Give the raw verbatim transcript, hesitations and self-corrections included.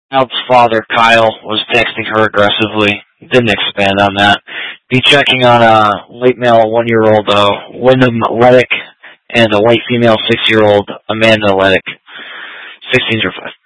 child's father, Kyle, was texting her aggressively. Didn't expand on that. Be checking on a late male one-year-old uh, Wyndham Leddick and a white female six-year-old Amanda Leddick. sixteen or five.